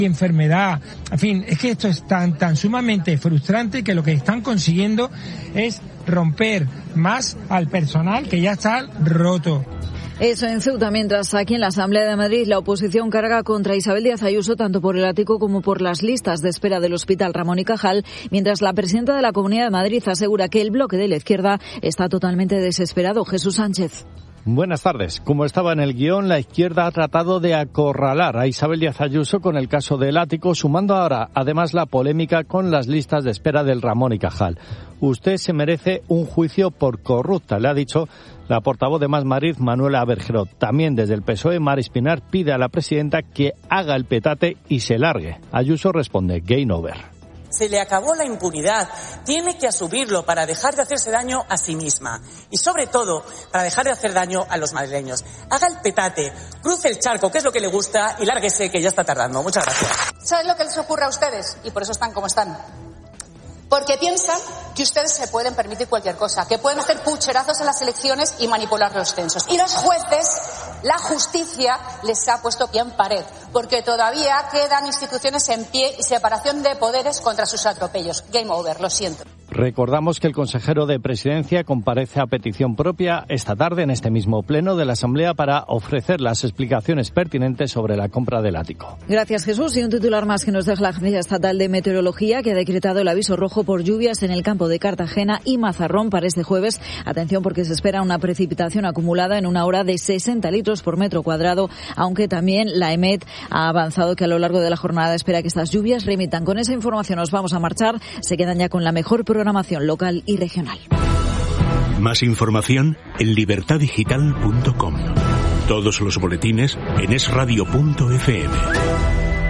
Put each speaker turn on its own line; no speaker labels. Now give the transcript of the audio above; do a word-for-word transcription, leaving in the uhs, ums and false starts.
enfermedad. En fin, es que esto es tan, tan sumamente frustrante que lo que están consiguiendo es romper más al personal que ya está roto.
Eso en Ceuta, mientras aquí en la Asamblea de Madrid la oposición carga contra Isabel Díaz Ayuso tanto por el ático como por las listas de espera del Hospital Ramón y Cajal, mientras la presidenta de la Comunidad de Madrid asegura que el bloque de la izquierda está totalmente desesperado. Jesús Sánchez.
Buenas tardes. Como estaba en el guión, la izquierda ha tratado de acorralar a Isabel Díaz Ayuso con el caso del ático, sumando ahora además la polémica con las listas de espera del Ramón y Cajal. Usted se merece un juicio por corrupta, le ha dicho la portavoz de Más Madrid, Manuela Bergerot. También desde el P S O E, Mari Espinar pide a la presidenta que haga el petate y se largue. Ayuso responde, game over.
Se le acabó la impunidad, tiene que asumirlo para dejar de hacerse daño a sí misma y sobre todo para dejar de hacer daño a los madrileños. Haga el petate, cruce el charco, que es lo que le gusta, y lárguese, que ya está tardando. Muchas gracias.
¿Saben lo que les ocurre a ustedes? Y por eso están como están. Porque piensan que ustedes se pueden permitir cualquier cosa, que pueden hacer pucherazos en las elecciones y manipular los censos. Y los jueces, la justicia, les ha puesto pie en pared, porque todavía quedan instituciones en pie y separación de poderes contra sus atropellos. Game over, lo siento.
Recordamos que el consejero de Presidencia comparece a petición propia esta tarde en este mismo pleno de la Asamblea para ofrecer las explicaciones pertinentes sobre la compra del ático.
Gracias, Jesús. Y un titular más que nos deja la Agencia Estatal de Meteorología, que ha decretado el aviso rojo por lluvias en el campo de Cartagena y Mazarrón para este jueves. Atención, porque se espera una precipitación acumulada en una hora de sesenta litros por metro cuadrado, aunque también la EMET ha avanzado que a lo largo de la jornada espera que estas lluvias remitan. Con esa información nos vamos a marchar. Se quedan ya con la mejor programación local y regional.
Más información en libertad digital punto com. Todos los boletines en es radio punto efe eme.